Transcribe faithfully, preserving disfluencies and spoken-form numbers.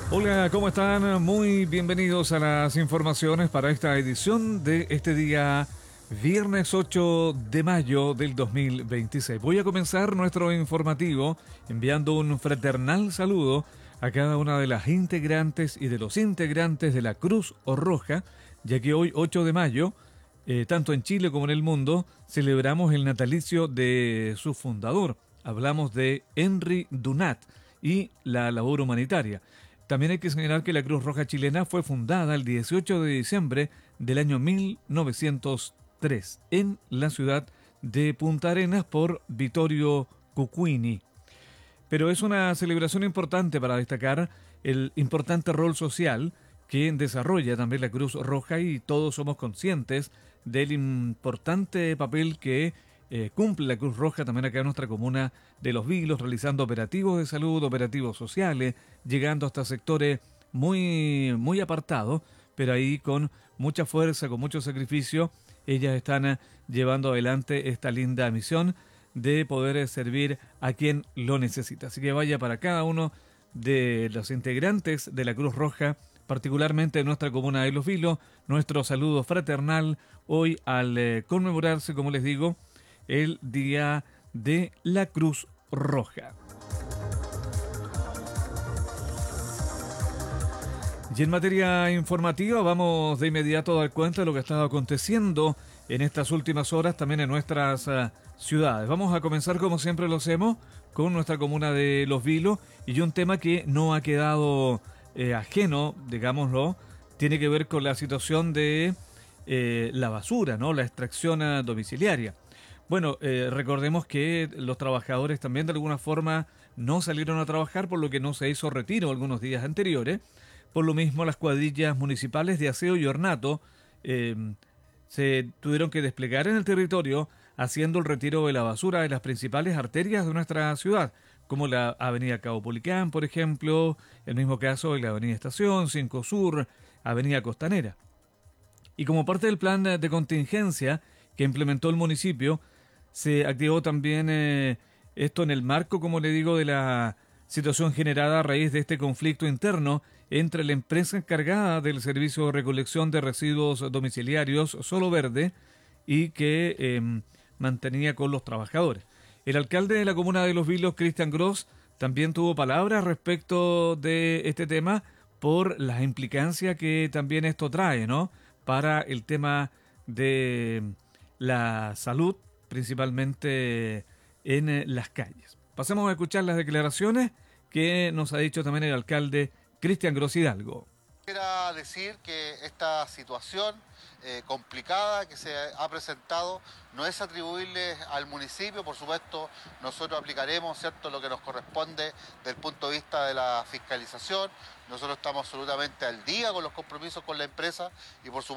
Hola, ¿cómo están? Muy bienvenidos a las informaciones para esta edición de este día, viernes ocho de mayo del dos mil veintiséis. Voy a comenzar nuestro informativo enviando un fraternal saludo a cada una de las integrantes y de los integrantes de la Cruz Roja, ya que hoy, ocho de mayo, eh, tanto en Chile como en el mundo, celebramos el natalicio de su fundador. Hablamos de Henry Dunant y la labor humanitaria. También hay que señalar que la Cruz Roja chilena fue fundada el dieciocho de diciembre del año mil novecientos tres en la ciudad de Punta Arenas por Vittorio Cucuini. Pero es una celebración importante para destacar el importante rol social que desarrolla también la Cruz Roja, y todos somos conscientes del importante papel que eh, cumple la Cruz Roja también acá en nuestra comuna de Los Vilos, realizando operativos de salud, operativos sociales, llegando hasta sectores muy, muy apartados, pero ahí con mucha fuerza, con mucho sacrificio, ellas están eh, llevando adelante esta linda misión de poder eh, servir a quien lo necesita. Así que vaya para cada uno de los integrantes de la Cruz Roja, particularmente en nuestra comuna de Los Vilos, nuestro saludo fraternal hoy al eh, conmemorarse, como les digo, el Día de la Cruz Roja. Y en materia informativa vamos de inmediato a dar cuenta de lo que ha estado aconteciendo en estas últimas horas también en nuestras uh, ciudades. Vamos a comenzar, como siempre lo hacemos, con nuestra comuna de Los Vilos, y un tema que no ha quedado eh, ajeno, digámoslo, tiene que ver con la situación de eh, la basura, ¿no? La extracción uh, domiciliaria. Bueno, eh, recordemos que los trabajadores también de alguna forma no salieron a trabajar, por lo que no se hizo retiro algunos días anteriores. Por lo mismo, las cuadrillas municipales de aseo y ornato eh, se tuvieron que desplegar en el territorio haciendo el retiro de la basura de las principales arterias de nuestra ciudad, como la avenida Caupolicán, por ejemplo, el mismo caso de la avenida Estación, Cinco Sur, avenida Costanera. Y como parte del plan de contingencia que implementó el municipio, se activó también eh, esto en el marco, como le digo, de la situación generada a raíz de este conflicto interno entre la empresa encargada del servicio de recolección de residuos domiciliarios Solo Verde y que eh, mantenía con los trabajadores. El alcalde de la comuna de Los Vilos, Cristian Gross, también tuvo palabras respecto de este tema por las implicancias que también esto trae, ¿no?, para el tema de la salud, principalmente en las calles. Pasemos a escuchar las declaraciones que nos ha dicho también el alcalde Cristian Gross Hidalgo. Quisiera decir que esta situación eh, complicada que se ha presentado no es atribuible al municipio. Por supuesto, nosotros aplicaremos, ¿cierto?, lo que nos corresponde desde el punto de vista de la fiscalización. Nosotros estamos absolutamente al día con los compromisos con la empresa y por supuesto